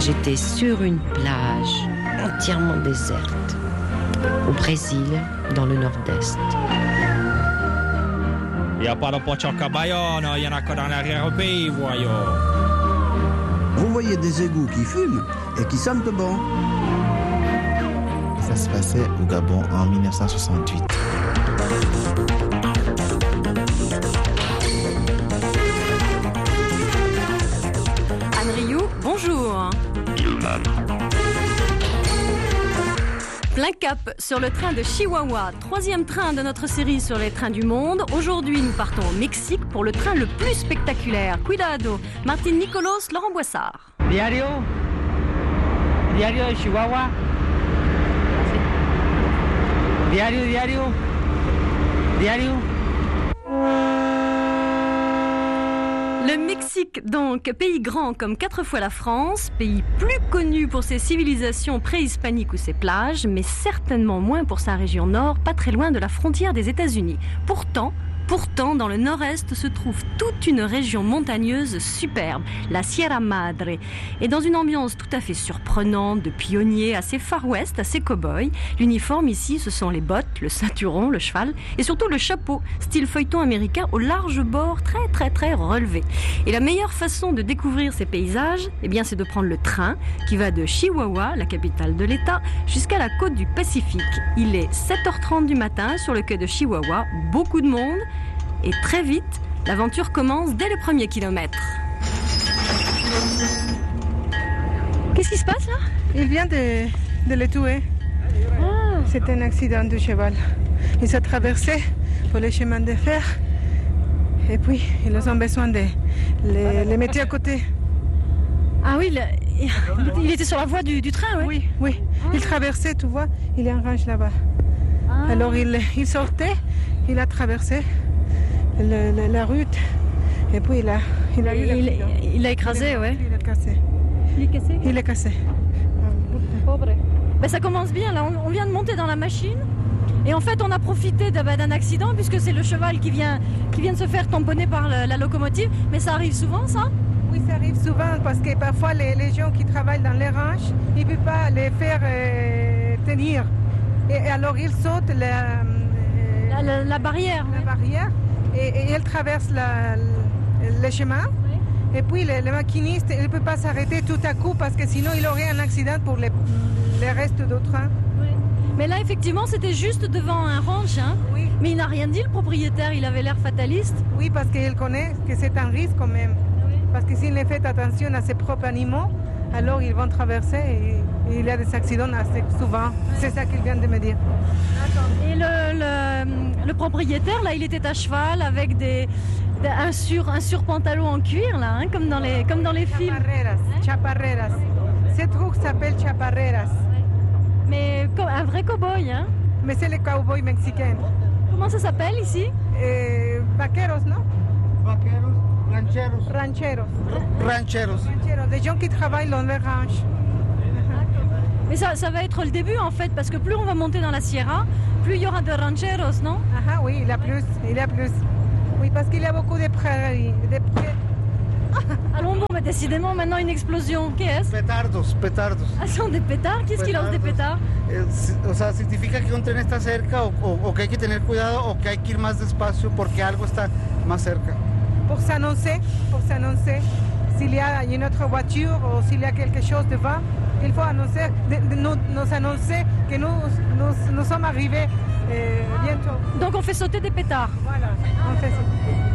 J'étais sur une plage entièrement déserte, au Brésil, dans le nord-est. Il a pas de pochoca bayonne, il y en a que dans l'arrière-pays, voyons. Vous voyez des égouts qui fument et qui sentent bon. Ça se passait au Gabon en 1968. Anne Rioux, bonjour. Plein cap sur le train de Chihuahua, troisième train de notre série sur les trains du monde. Aujourd'hui, nous partons au Mexique pour le train le plus spectaculaire. Cuidado, Martin Nicolos, Laurent Boissard. Diario de Chihuahua. Diario. Le Mexique, donc, pays grand comme 4 fois la France, pays plus connu pour ses civilisations préhispaniques ou ses plages, mais certainement moins pour sa région nord, pas très loin de la frontière des États-Unis. Pourtant, dans le nord-est se trouve toute une région montagneuse superbe, la Sierra Madre. Et dans une ambiance tout à fait surprenante, de pionniers assez Far West, assez cow-boy, l'uniforme ici, ce sont les bottes, le ceinturon, le cheval et surtout le chapeau, style feuilleton américain au large bord très relevé. Et la meilleure façon de découvrir ces paysages, eh bien, c'est de prendre le train qui va de Chihuahua, la capitale de l'État, jusqu'à la côte du Pacifique. Il est 7h30 du matin sur le quai de Chihuahua, beaucoup de monde. Et très vite, l'aventure commence dès le premier kilomètre. Qu'est-ce qui se passe là ? Il vient de le tuer. C'était un accident de cheval. Ils ont traversé pour les chemins de fer. Et puis, ils ont besoin de les mettre à côté. Ah oui, il était sur la voie du train, oui. Oui. Il traversait, tu vois, il est en range là-bas. Alors, il sortait, il a traversé la route. Et puis, il a écrasé, ouais. Il a cassé. Il est cassé. Pauvre. Ben, ça commence bien, là. On vient de monter dans la machine. Et en fait, on a profité d'un accident, puisque c'est le cheval qui vient de se faire tamponner par la locomotive. Mais ça arrive souvent, ça ? Oui, ça arrive souvent, parce que parfois, les gens qui travaillent dans les ranchs, ils ne peuvent pas les faire tenir. Et alors, ils sautent la barrière. La barrière. Et ils traversent le chemin. Oui. Et puis, le maquiniste, il ne peut pas s'arrêter tout à coup, parce que sinon, il aurait un accident pour les restes du train. Oui. Mais là, effectivement, c'était juste devant un ranch. Hein. Oui. Mais il n'a rien dit, le propriétaire. Il avait l'air fataliste. Oui, parce qu'il connaît que c'est un risque quand même. Oui. Parce que s'il ne fait attention à ses propres animaux, alors ils vont traverser et il y a des accidents assez souvent. Oui. C'est ça qu'il vient de me dire. D'accord. Et le propriétaire, là, il était à cheval avec un surpantalon en cuir, là, hein, comme dans les films. Chaparreras. Ce truc s'appelle chaparreras. Mais un vrai cow-boy, hein. Mais c'est le cow-boy mexicain. Comment ça s'appelle ici? Vaqueros, non? Vaqueros, rancheros. Des gens qui travaillent dans les ranchs. Mais ça va être le début en fait, parce que plus on va monter dans la Sierra, plus il y aura de rancheros, non? Ah oui, il y a plus. Oui, parce qu'il y a beaucoup de prairies. Allons bon, mais décidément maintenant une explosion. Qu'est-ce? Petardos. Ah, sont des pétards? Qu'est-ce qui lance des pétards? O sea, significa que un tren está cerca o que hay que tener cuidado o que hay que ir más despacio porque algo está más cerca. Pour s'annoncer s'il y a une autre voiture ou s'il y a quelque chose devant, il faut annoncer, nous annoncer que nous sommes arrivés bientôt. Donc on fait sauter des pétards. Voilà, on fait sauter.